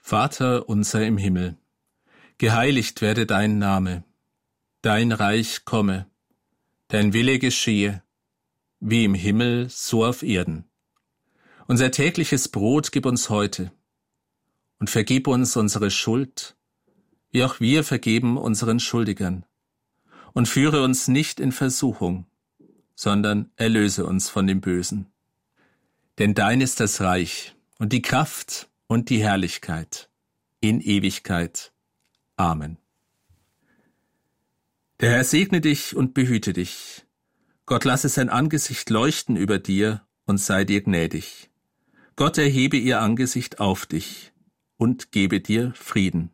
Vater unser im Himmel, geheiligt werde dein Name, dein Reich komme, dein Wille geschehe, wie im Himmel, so auf Erden. Unser tägliches Brot gib uns heute und vergib uns unsere Schuld, wie auch wir vergeben unseren Schuldigern. Und führe uns nicht in Versuchung, sondern erlöse uns von dem Bösen. Denn dein ist das Reich und die Kraft und die Herrlichkeit in Ewigkeit. Amen. Der Herr segne dich und behüte dich. Gott lasse sein Angesicht leuchten über dir und sei dir gnädig. Gott erhebe ihr Angesicht auf dich und gebe dir Frieden.